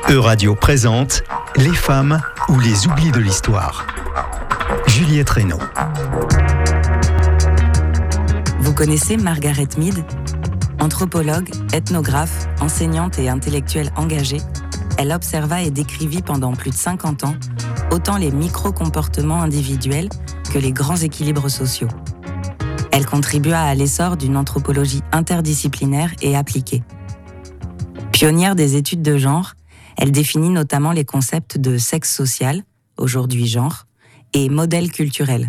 Euradio présente Les femmes ou les oublis de l'histoire. Juliette Reynaud. Vous connaissez Margaret Mead ? Anthropologue, ethnographe, enseignante et intellectuelle engagée, elle observa et décrivit pendant plus de 50 ans autant les micro-comportements individuels que les grands équilibres sociaux. Elle contribua à l'essor d'une anthropologie interdisciplinaire et appliquée. Pionnière des études de genre, elle définit notamment les concepts de sexe social, aujourd'hui genre, et modèle culturel.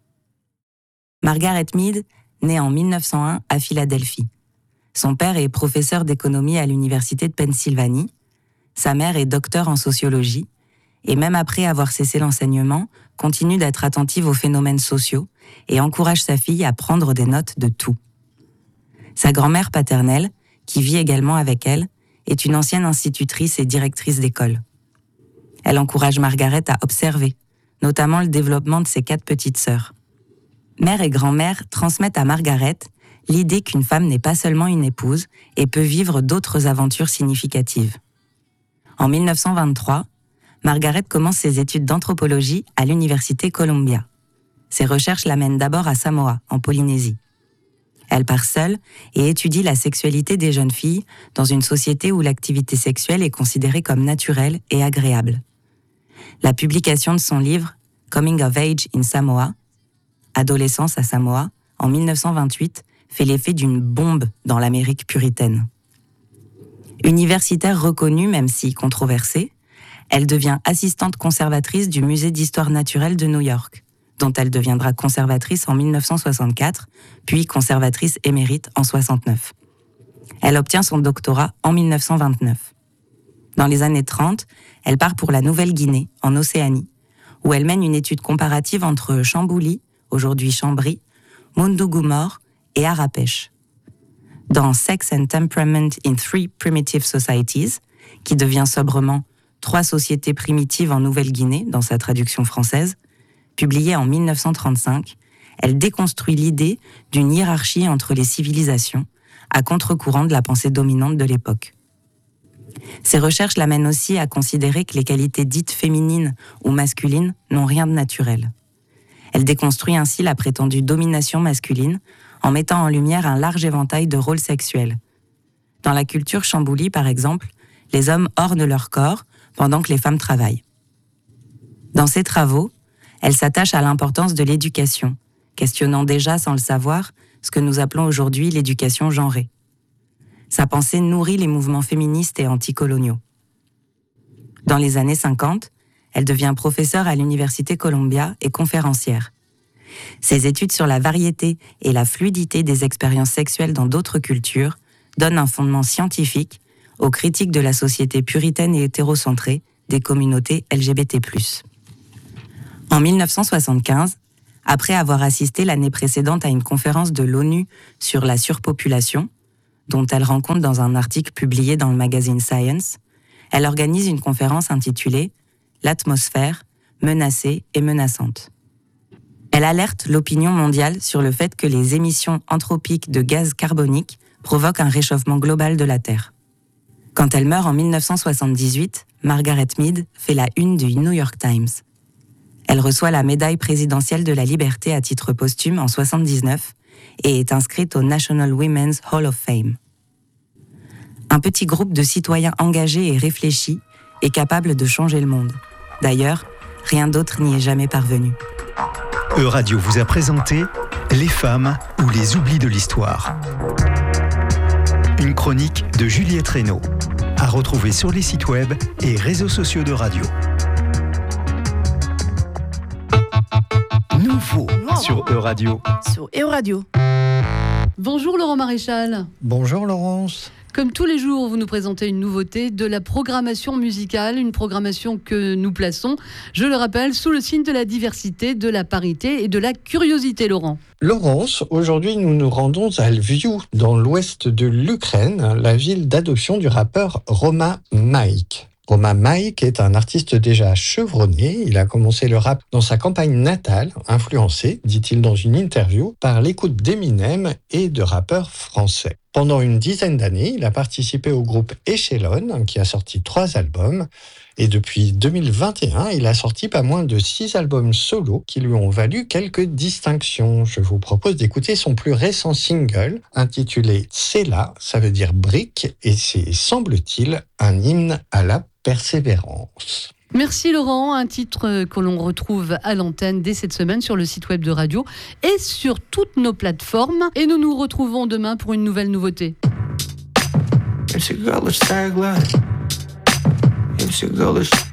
Margaret Mead naît en 1901 à Philadelphie. Son père est professeur d'économie à l'université de Pennsylvanie. Sa mère est docteure en sociologie et même après avoir cessé l'enseignement, continue d'être attentive aux phénomènes sociaux et encourage sa fille à prendre des notes de tout. Sa grand-mère paternelle, qui vit également avec elle, est une ancienne institutrice et directrice d'école. Elle encourage Margaret à observer, notamment le développement de ses 4 petites sœurs. Mère et grand-mère transmettent à Margaret l'idée qu'une femme n'est pas seulement une épouse et peut vivre d'autres aventures significatives. En 1923, Margaret commence ses études d'anthropologie à l'université Columbia. Ses recherches l'amènent d'abord à Samoa, en Polynésie. Elle part seule et étudie la sexualité des jeunes filles dans une société où l'activité sexuelle est considérée comme naturelle et agréable. La publication de son livre « Coming of Age in Samoa » Adolescence à Samoa, en 1928, fait l'effet d'une bombe dans l'Amérique puritaine. Universitaire reconnue, même si controversée, elle devient assistante conservatrice du Musée d'histoire naturelle de New York, dont elle deviendra conservatrice en 1964, puis conservatrice émérite en 1969. Elle obtient son doctorat en 1929. Dans les années 30, elle part pour la Nouvelle-Guinée, en Océanie, où elle mène une étude comparative entre Chambouly, aujourd'hui Chambry, Mundugumor et Arapèche. Dans Sex and Temperament in Three Primitive Societies, qui devient sobrement 3 sociétés primitives en Nouvelle-Guinée, dans sa traduction française, publiée en 1935, elle déconstruit l'idée d'une hiérarchie entre les civilisations, à contre-courant de la pensée dominante de l'époque. Ses recherches l'amènent aussi à considérer que les qualités dites féminines ou masculines n'ont rien de naturel. Elle déconstruit ainsi la prétendue domination masculine en mettant en lumière un large éventail de rôles sexuels. Dans la culture Chambouly, par exemple, les hommes ornent leur corps pendant que les femmes travaillent. Dans ses travaux, elle s'attache à l'importance de l'éducation, questionnant déjà sans le savoir ce que nous appelons aujourd'hui l'éducation genrée. Sa pensée nourrit les mouvements féministes et anticoloniaux. Dans les années 50, elle devient professeure à l'université Columbia et conférencière. Ses études sur la variété et la fluidité des expériences sexuelles dans d'autres cultures donnent un fondement scientifique aux critiques de la société puritaine et hétérocentrée des communautés LGBT+. En 1975, après avoir assisté l'année précédente à une conférence de l'ONU sur la surpopulation, dont elle rend compte dans un article publié dans le magazine Science, elle organise une conférence intitulée « L'atmosphère, menacée et menaçante ». Elle alerte l'opinion mondiale sur le fait que les émissions anthropiques de gaz carbonique provoquent un réchauffement global de la Terre. Quand elle meurt en 1978, Margaret Mead fait la une du New York Times. Elle reçoit la médaille présidentielle de la liberté à titre posthume en 1979 et est inscrite au National Women's Hall of Fame. Un petit groupe de citoyens engagés et réfléchis est capable de changer le monde. D'ailleurs, rien d'autre n'y est jamais parvenu. Euradio vous a présenté Les femmes ou les oublis de l'histoire. Une chronique de Juliette Reynaud, à retrouver sur les sites web et réseaux sociaux de radio. Nouveau sur Euradio. Sur Euradio. Bonjour Laurent Maréchal. Bonjour Laurence. Comme tous les jours, vous nous présentez une nouveauté de la programmation musicale, une programmation que nous plaçons, je le rappelle, sous le signe de la diversité, de la parité et de la curiosité, Laurent. Laurence, aujourd'hui nous nous rendons à Lviv, dans l'ouest de l'Ukraine, la ville d'adoption du rappeur Roma Mike. Roma Mike est un artiste déjà chevronné. Il a commencé le rap dans sa campagne natale, influencé, dit-il dans une interview, par l'écoute d'Eminem et de rappeurs français. Pendant une dizaine d'années, il a participé au groupe Echelon, qui a sorti 3 albums. Et depuis 2021, il a sorti pas moins de 6 albums solo qui lui ont valu quelques distinctions. Je vous propose d'écouter son plus récent single, intitulé « C'est là », ça veut dire « brique », et c'est, semble-t-il, un hymne à la persévérance. Merci Laurent, un titre que l'on retrouve à l'antenne dès cette semaine sur le site web de radio et sur toutes nos plateformes. Et nous nous retrouvons demain pour une nouvelle nouveauté. It's a girlish tagline. It's a girlish